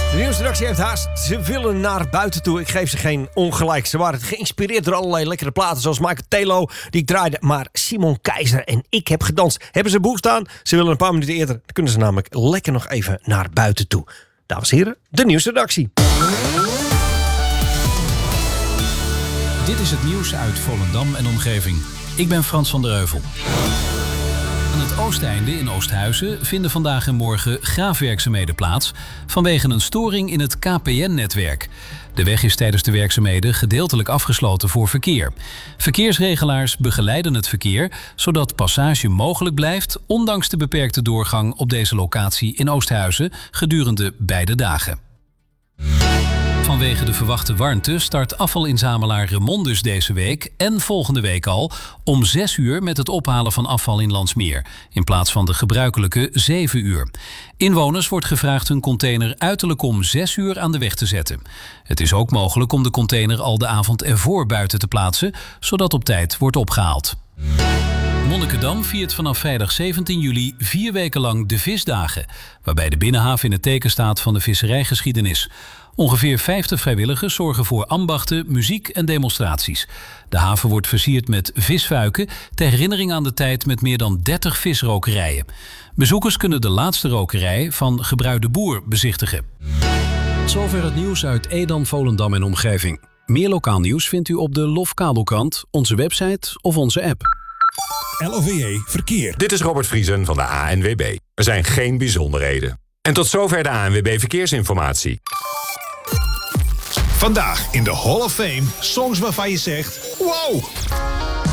De nieuwsredactie heeft haast. Ze willen naar buiten toe. Ik geef ze geen ongelijk. Ze waren geïnspireerd door allerlei lekkere platen zoals Michael Telo, die ik draaide. Maar Simon Keizer en ik heb gedanst. Hebben ze boek staan? Ze willen een paar minuten eerder. Dan kunnen ze namelijk lekker nog even naar buiten toe. Dames en heren, de nieuwsredactie. Dit is het nieuws uit Volendam en omgeving. Ik ben Frans van der Heuvel. Aan het oosteinde in Oosthuizen vinden vandaag en morgen graafwerkzaamheden plaats vanwege een storing in het KPN-netwerk. De weg is tijdens de werkzaamheden gedeeltelijk afgesloten voor verkeer. Verkeersregelaars begeleiden het verkeer zodat passage mogelijk blijft, ondanks de beperkte doorgang op deze locatie in Oosthuizen gedurende beide dagen. Vanwege de verwachte warmte start afvalinzamelaar Remondus deze week en volgende week al om 6 uur met het ophalen van afval in Landsmeer, in plaats van de gebruikelijke 7 uur. Inwoners wordt gevraagd hun container uiterlijk om 6 uur aan de weg te zetten. Het is ook mogelijk om de container al de avond ervoor buiten te plaatsen, zodat op tijd wordt opgehaald. Monnikendam viert vanaf vrijdag 17 juli 4 weken lang de Visdagen, waarbij de Binnenhaven in het teken staat van de visserijgeschiedenis. Ongeveer 50 vrijwilligers zorgen voor ambachten, muziek en demonstraties. De haven wordt versierd met visfuiken ter herinnering aan de tijd met meer dan 30 visrokerijen. Bezoekers kunnen de laatste rokerij van Gebruik de Boer bezichtigen. Zover het nieuws uit Edam, Volendam en omgeving. Meer lokaal nieuws vindt u op de LOF Kabelkrant, onze website of onze app. LOVE Verkeer. Dit is Robert Vriesen van de ANWB. Er zijn geen bijzonderheden. En tot zover de ANWB Verkeersinformatie. Vandaag in de Hall of Fame songs waarvan je zegt: wow!